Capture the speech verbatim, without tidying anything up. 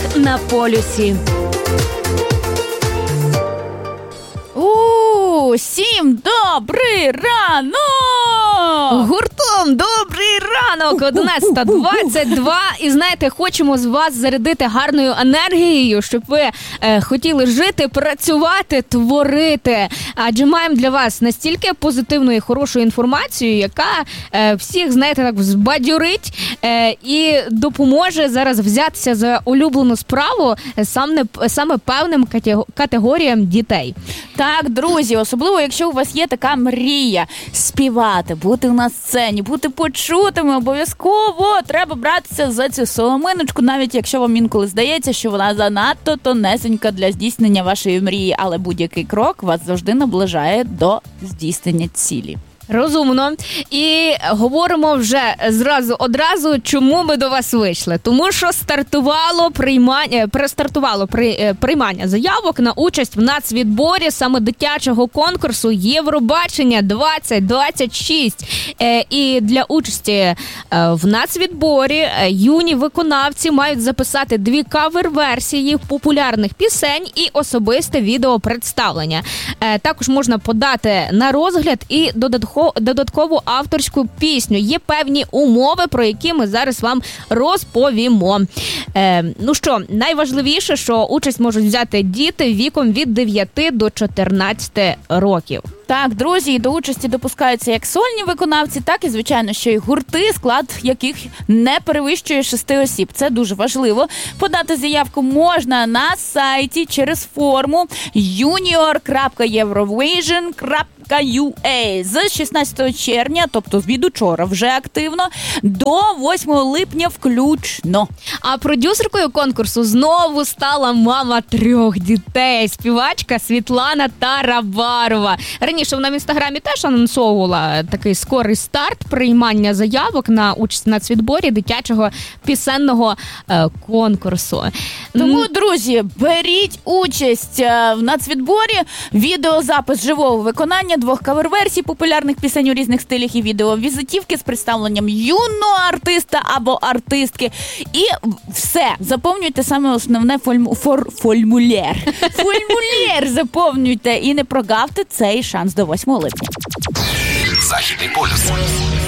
на полюсі. Усім добрий ранок! Гуртом добрий ранок! одинадцята двадцять два. І знаєте, хочемо з вас зарядити гарною енергією, щоб ви е, хотіли жити, працювати, творити. Адже маємо для вас настільки позитивну і хорошу інформацію, яка е, всіх, знаєте, так збадьорить е, і допоможе зараз взятися за улюблену справу саме, саме певним категоріям дітей. Так, друзі, особливо, якщо у вас є така мрія співати, бути на сцені, бути почутими, обов'язково треба братися за цю соломиночку, навіть якщо вам інколи здається, що вона занадто тонесенька для здійснення вашої мрії, але будь-який крок вас завжди наближає до здійснення цілі. Розумно. І говоримо вже зразу одразу, чому ми до вас вийшли. Тому що стартувало приймання, перестартувало при, приймання заявок на участь в нацвідборі саме дитячого конкурсу Євробачення двадцять двадцять шість. І для участі в нацвідборі юні виконавці мають записати дві кавер-версії популярних пісень і особисте відеопредставлення. Також можна подати на розгляд і додатково додаткову авторську пісню. Є певні умови, про які ми зараз вам розповімо. Е, ну що, найважливіше, що участь можуть взяти діти віком від дев'яти до чотирнадцяти років. Так, друзі, до участі допускаються як сольні виконавці, так і, звичайно, що й гурти, склад яких не перевищує шести осіб. Це дуже важливо. Подати заявку можна на сайті через форму юніор крапка євровижн крапка ю а з шістнадцятого червня, тобто від учора вже активно, до восьмого липня включно. А продюсеркою конкурсу знову стала мама трьох дітей, співачка Світлана Тарабарова. Раніше вона в інстаграмі теж анонсовувала такий скорий старт приймання заявок на участь в нацвідборі дитячого пісенного е, конкурсу. Тому, друзі, беріть участь в нацвідборі, відеозапис живого виконання двох кавер-версій популярних пісень у різних стилях і відео, візитівки з представленням юного артиста або артистки. І все, заповнюйте саме основне фольму, фор, формуляр. Формуляр заповнюйте і не прогавте цей шанс до восьмого липня. Західний полюс.